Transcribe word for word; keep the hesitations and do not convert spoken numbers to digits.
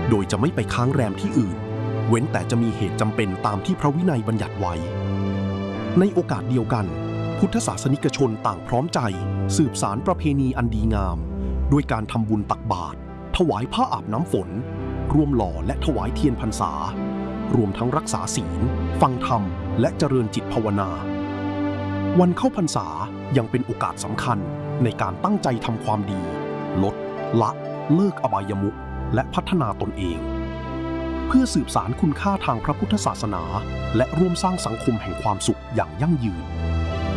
โดยจะไม่ไปค้างแรมที่อื่นเว้นแต่จะมีเหตุจำเป็นตามที่พระวินัยบัญญัติไว้ในโอกาสเดียวกันพุทธศาสนิกชนต่างพร้อมใจสืบสานประเพณีอันดีงามด้วยการทำบุญตักบาตรถวายผ้าอาบน้ำฝนร่วมหล่อและถวายเทียนพรรษารวมทั้งรักษาศีลฟังธรรมและเจริญจิตภาวนาวันเข้าพรรษายังเป็นโอกาสสำคัญในการตั้งใจทำความดีลดละเลิกอบายมุขและพัฒนาตนเองเพื่อสืบสานคุณค่าทางพระพุทธศาสนาและร่วมสร้างสังคมแห่งความสุขอย่างยั่งยืน